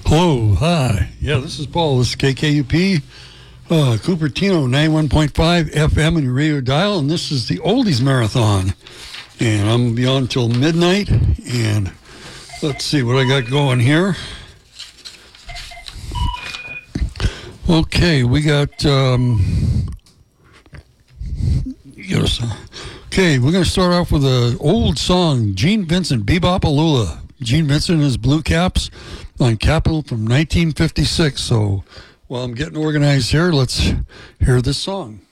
Hello, hi. Yeah, this is Paul. This is KKUP, Cupertino 91.5 FM on your radio dial, and this is the Oldies Marathon. And I'm going to be on until midnight, and let's see what I got going here. Okay, we got, okay, we're going to start off with an old song, Gene Vincent, Bebop-A-Lula. Gene Vincent and his Blue Caps on Capitol from 1956. So while I'm getting organized here, let's hear this song.